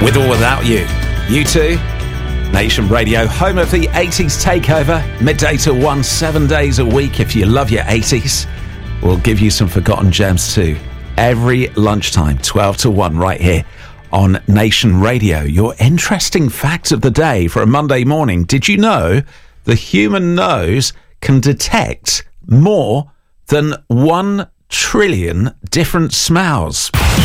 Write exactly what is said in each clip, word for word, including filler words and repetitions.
With or without you. You too. Nation Radio, home of the eighties takeover. Midday to one, seven days a week. If you love your eighties, we'll give you some forgotten gems too. Every lunchtime, twelve to one, right here on Nation Radio. Your interesting fact of the day for a Monday morning. Did you know the human nose can detect more than one trillion different smells?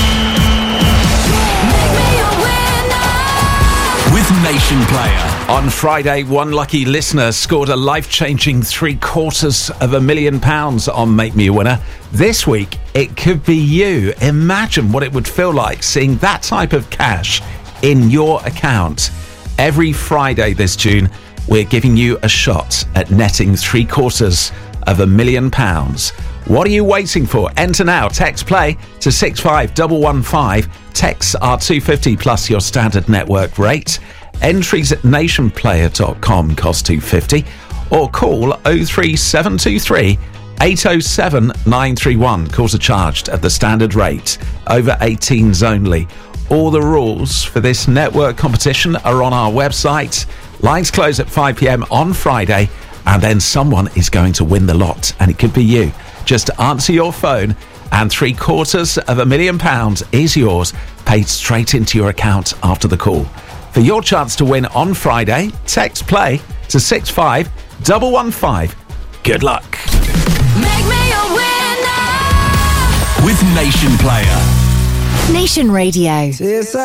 With Nation Player. On Friday, one lucky listener scored a life-changing three quarters of a million pounds on Make Me a Winner. This week, it could be you. Imagine what it would feel like seeing that type of cash in your account. Every Friday this June, we're giving you a shot at netting three quarters of a million pounds. What are you waiting for? Enter now. Text play to six five one one five. Texts are two pounds fifty plus your standard network rate. Entries at nation player dot com cost two pounds fifty. Or call oh three seven two three eight oh seven nine three one. Calls are charged at the standard rate. Over eighteens only. All the rules for this network competition are on our website. Lines close at five p.m. on Friday. And then someone is going to win the lot. And it could be you. Just answer your phone and three quarters of a million pounds is yours, paid straight into your account after the call. For your chance to win on Friday, text play to six five one one five. Good luck. Make me a winner with Nation Player. Nation Radio.